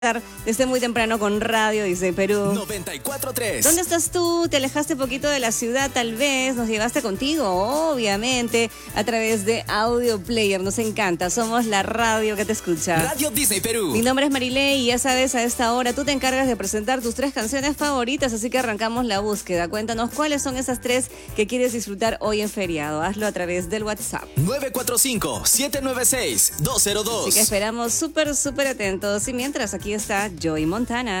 Desde muy temprano con Radio Disney Perú. 94.3. ¿Dónde estás tú? ¿Te alejaste poquito de la ciudad tal vez? ¿Nos llevaste contigo? Obviamente, a través de Audio Player. Nos encanta, somos la radio que te escucha. Radio Disney Perú. Mi nombre es Marilei y ya sabes, a esta hora tú te encargas de presentar tus 3 canciones favoritas, así que arrancamos la búsqueda. Cuéntanos cuáles son esas 3 que quieres disfrutar hoy en feriado. Hazlo a través del WhatsApp. 945-796-202. Así que esperamos súper atentos. Y mientras, aquí está Joey Montana.